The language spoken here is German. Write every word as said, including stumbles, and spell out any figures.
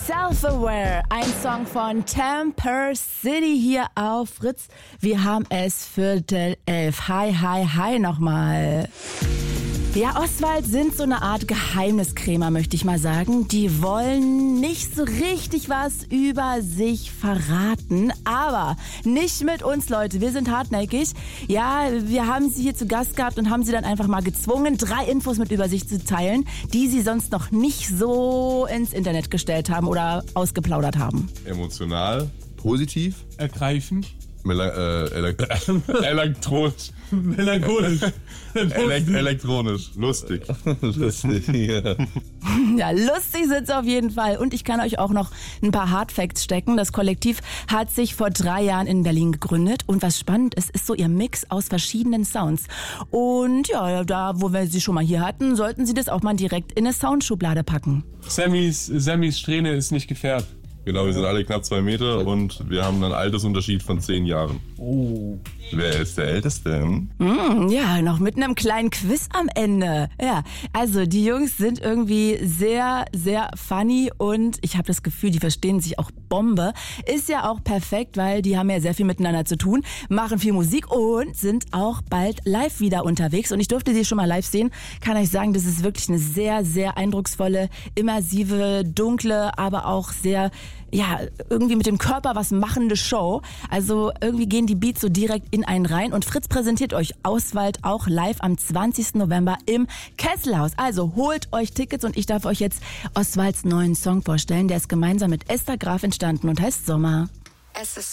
Self-Aware, ein Song von Temper City hier auf Fritz. Wir haben es Viertel elf. Hi, hi, hi nochmal. Ja, Oswald sind so eine Art Geheimniskrämer, möchte ich mal sagen. Die wollen nicht so richtig was über sich verraten, aber nicht mit uns, Leute. Wir sind hartnäckig. Ja, wir haben sie hier zu Gast gehabt und haben sie dann einfach mal gezwungen, drei Infos mit über sich zu teilen, die sie sonst noch nicht so ins Internet gestellt haben oder ausgeplaudert haben. Emotional, positiv, ergreifend, Mela- äh, elekt- elektronisch, melancholisch, Elekt- elektronisch, lustig. Lustig, ja. Ja, lustig sind's auf jeden Fall. Und ich kann euch auch noch ein paar Hardfacts stecken. Das Kollektiv hat sich vor drei Jahren in Berlin gegründet. Und was spannend ist, ist so ihr Mix aus verschiedenen Sounds. Und ja, da, wo wir sie schon mal hier hatten, sollten sie das auch mal direkt in eine Soundschublade packen. Sammys, Sammys Strähne ist nicht gefärbt. Genau, wir sind alle knapp zwei Meter und wir haben einen Altersunterschied von zehn Jahren. Oh. Wer ist der Älteste? Mm, ja, noch mit einem kleinen Quiz am Ende. Ja, also die Jungs sind irgendwie sehr, sehr funny und ich habe das Gefühl, die verstehen sich auch Bombe. Ist ja auch perfekt, weil die haben ja sehr viel miteinander zu tun, machen viel Musik und sind auch bald live wieder unterwegs. Und ich durfte sie schon mal live sehen. Kann euch sagen, das ist wirklich eine sehr, sehr eindrucksvolle, immersive, dunkle, aber auch sehr, ja, irgendwie mit dem Körper was machende Show. Also irgendwie gehen die Beats so direkt in einen rein. Und Fritz präsentiert euch Oswald auch live am zwanzigsten November im Kesselhaus. Also holt euch Tickets und ich darf euch jetzt Oswalds neuen Song vorstellen. Der ist gemeinsam mit Esther Graf entstanden und heißt Sommer. Es ist